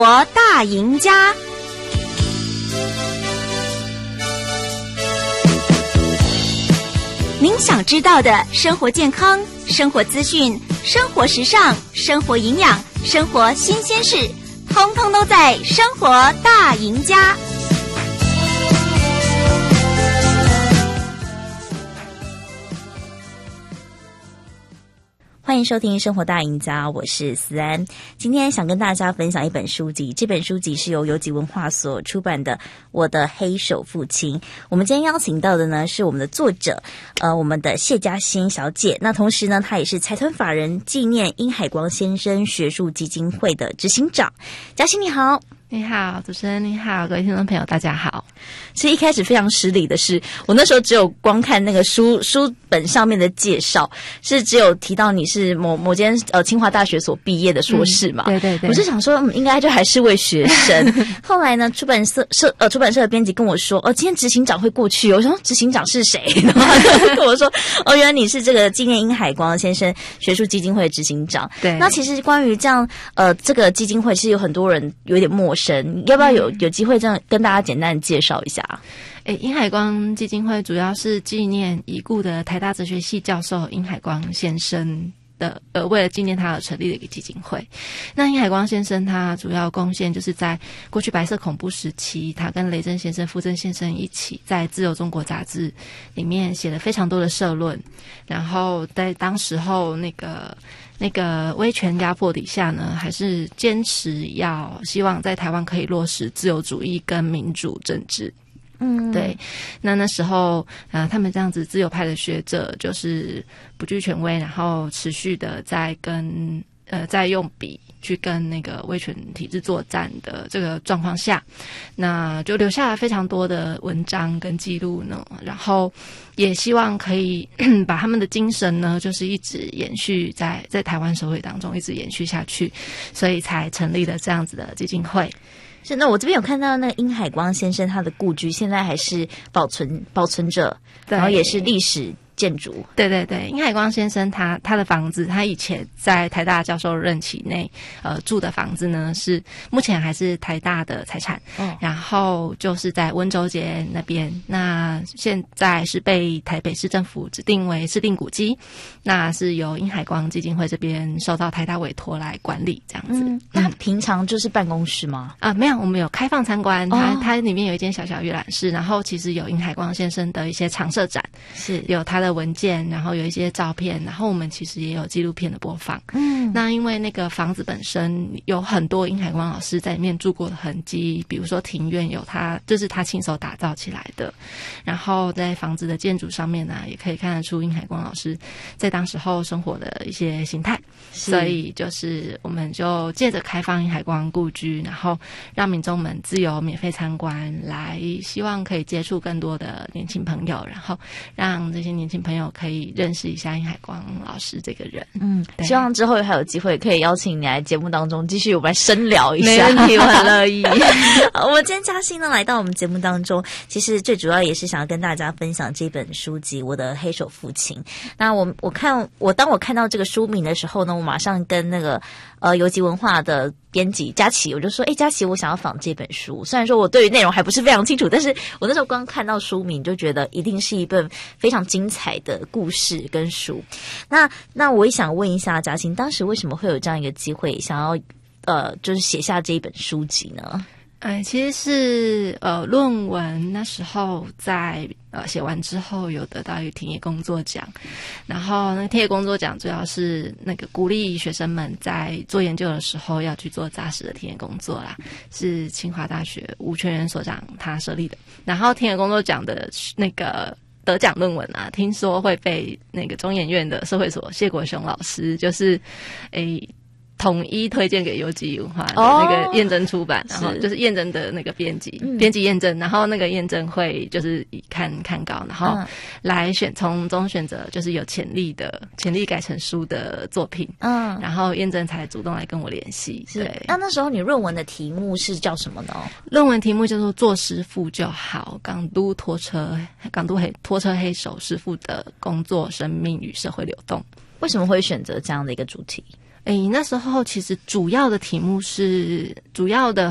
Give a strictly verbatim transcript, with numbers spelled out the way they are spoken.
活大赢家，您想知道的生活健康、生活资讯、生活时尚、生活营养、生活新鲜事，通通都在《生活大赢家》。欢迎收听《生活大赢家》，我是思安。今天想跟大家分享一本书籍，这本书籍是由游击文化所出版的《我的黑手父亲》。我们今天邀请到的呢是我们的作者，呃，我们的谢嘉欣小姐。那同时呢，她也是财团法人纪念殷海光先生学术基金会的执行长。嘉欣你好。 你好，主持人你好，各位听众朋友大家好。 其实一开始非常失礼的是，我那时候只有光看那个书书本上面的介绍，是只有提到你是某某间呃清华大学所毕业的硕士嘛、 嗯、对对对。 我是想说、嗯、应该就还是位学生。后来呢，出版社社呃出版社的编辑跟我说，哦，今天执行长会过去。我说执行长是谁？然后他就跟我说，哦，原来你是这个纪念殷海光先生学术基金会的执行长。 对。 那其实关于这样呃这个基金会，其实有很多人有点陌生。要不要有有机会这样跟大家简单的介绍一下？ 诶，殷海光基金会主要是纪念已故的台大哲学系教授殷海光先生的，呃，为了纪念他而成立的一个基金会。那殷海光先生他主要贡献就是在过去白色恐怖时期，他跟雷震先生、傅震先生一起在《自由中国》杂志里面写了非常多的社论，然后在当时候那个。那个威权压迫底下呢，还是坚持要希望在台湾可以落实自由主义跟民主政治。嗯，对。那那时候呃，他们这样子自由派的学者就是不惧权威，然后持续的在跟呃在用笔去跟那个威权体制作战的这个状况下，那就留下了非常多的文章跟记录呢，然后也希望可以把他们的精神呢，就是一直延续在在台湾社会当中一直延续下去，所以才成立了这样子的基金会。 是，那我这边有看到那个殷海光先生他的故居现在还是保存保存着，然后也是历史建筑。 对对对，殷海光先生他他的房子，他以前在台大教授任期内呃住的房子呢，是目前还是台大的财产。哦，然后就是在温州街那边，那现在是被台北市政府指定为市定古迹，那是由殷海光基金会这边受到台大委托来管理这样子。 嗯，那平常就是办公室吗？ 啊，没有，我们有开放参观，它、哦、它里面有一间小小阅览室，然后其实有殷海光先生的一些常设展，是有他的文件，然后有一些照片，然后我们其实也有纪录片的播放。嗯，那因为那个房子本身有很多殷海光老师在里面住过的痕迹，比如说庭院有他就是他亲手打造起来的，然后在房子的建筑上面呢、啊，也可以看得出殷海光老师在当时候生活的一些形态。所以就是我们就借着开放殷海光故居，然后让民众们自由免费参观，来希望可以接触更多的年轻朋友，然后让这些年轻朋友可以认识一下殷海光老师这个人。嗯， 希望之后还有机会可以邀请你来节目当中继续我们来深聊一下。 没问题，我很乐意。 我们今天嘉欣呢来到我们节目当中，其实最主要也是想要跟大家分享这本书籍《我的黑手父亲》。那我我看我当我看到这个书名的时候呢，我马上跟那个呃游击文化的编辑佳琪，我就说，哎，佳琪，我想要访这本书。虽然说我对于内容还不是非常清楚，但是我那时候刚看到书名就觉得一定是一本非常精彩的故事跟书。那那我也想问一下佳欣，当时为什么会有这样一个机会，想要呃就是写下这一本书籍呢？ 哎，其实是呃，论文那时候在呃写完之后，有得到一个田野工作奖，然后那个田野工作奖主要是那个鼓励学生们在做研究的时候要去做扎实的田野工作啦，是清华大学吴全元所长他设立的。然后田野工作奖的那个得奖论文啊，听说会被那个中研院的社会所谢国雄老师，就是诶。统一推荐给游击文化的那个验证出版， oh, 然后就是验证的那个编辑，编辑验证，然后那个验证会就是以看看稿，然后来选从中选择就是有潜力的、潜力改成书的作品，嗯，然后验证才主动来跟我联系。对， 那那时候你论文的题目是叫什么呢？ 论文题目叫做“做师傅就好”，港都拖车港都黑拖车黑手师傅的工作、生命与社会流动。 为什么会选择这样的一个主题？ 诶，那时候其实主要的题目是主要的